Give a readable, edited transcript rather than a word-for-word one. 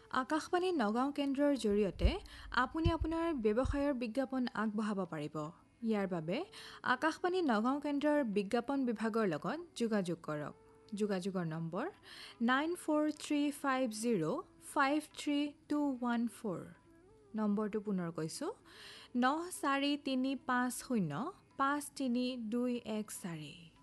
আকাশবাণী নগাঁও কেন্দ্ৰৰ জৰিয়তে আপুনি আপোনাৰ ব্যৱসায়ৰ বিজ্ঞাপন আগবঢ়াব পাৰিব। ইয়াৰ বাবে আকাশবাণী নগাঁও কেন্দ্ৰৰ বিজ্ঞাপন বিভাগৰ লগত যোগাযোগ কৰক। যোগাযোগৰ নম্বৰ 9435053214। নম্বৰটো পুনৰ কৈছোঁ 9435053214।